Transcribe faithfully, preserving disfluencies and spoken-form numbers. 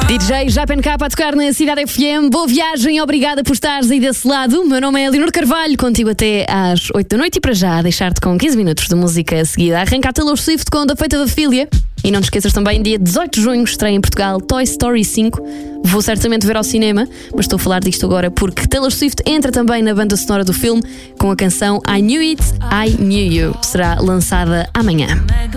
D J Japencap a tocar na Cidade F M. Boa viagem, obrigada por estares aí desse lado. O meu nome é Leonor Carvalho, contigo até às oito da noite e para já deixar-te com quinze minutos de música a seguida. Arranca a Taylor Swift com Da Feita da Filha. E não te esqueças também, dia dezoito de junho estreia em Portugal Toy Story cinco. Vou certamente ver ao cinema, mas estou a falar disto agora porque Taylor Swift entra também na banda sonora do filme com a canção I Knew It, I Knew You. Será lançada amanhã.